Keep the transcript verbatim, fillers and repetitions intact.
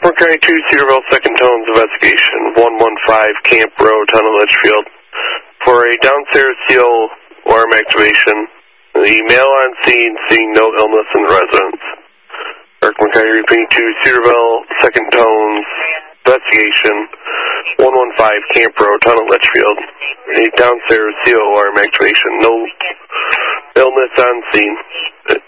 McCartney two, Cedarville, second tones investigation, one one five Camp Road, Town of Litchfield. For a downstairs seal alarm activation, the male on scene seeing no illness in the residence. Mark McCartney repeating two, Cedarville, second tones investigation, one one five Camp Road, Town of Litchfield. A downstairs seal alarm activation, no illness on scene.